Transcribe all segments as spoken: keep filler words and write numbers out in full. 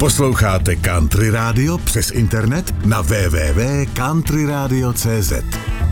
Posloucháte Country Radio přes internet na w w w tečka country radio tečka c z.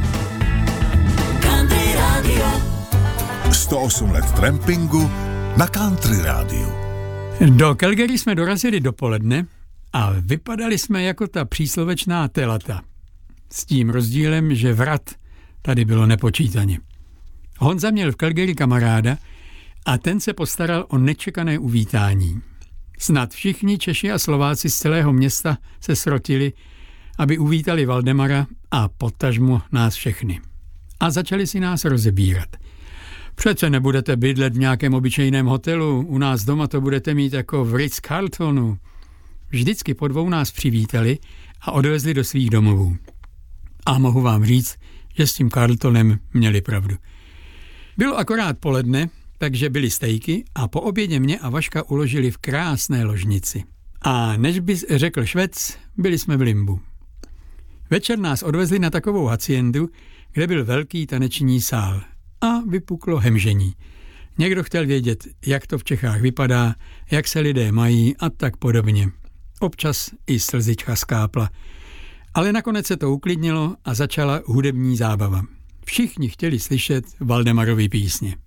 Country Radio. sto osm let trampingu na Country Radio. Do Calgary jsme dorazili dopoledne a vypadali jsme jako ta příslovečná telata. S tím rozdílem, že vrat tady bylo nepočítaně. Honza měl v Calgary kamaráda a ten se postaral o nečekané uvítání. Snad všichni Češi a Slováci z celého města se srotili, aby uvítali Valdemara a potažmo nás všechny. A začali si nás rozebírat. Přece nebudete bydlet v nějakém obyčejném hotelu, u nás doma to budete mít jako v Ritz-Carltonu. Vždycky po dvou nás přivítali a odvezli do svých domovů. A mohu vám říct, že s tím Carltonem měli pravdu. Bylo akorát poledne, takže byly stejky a po obědě mě a Vaška uložili v krásné ložnici. A než bys řekl Švec, byli jsme v limbu. Večer nás odvezli na takovou haciendu, kde byl velký taneční sál. A vypuklo hemžení. Někdo chtěl vědět, jak to v Čechách vypadá, jak se lidé mají a tak podobně. Občas i slzička skápla. Ale nakonec se to uklidnilo a začala hudební zábava. Všichni chtěli slyšet Valdemarovy písně.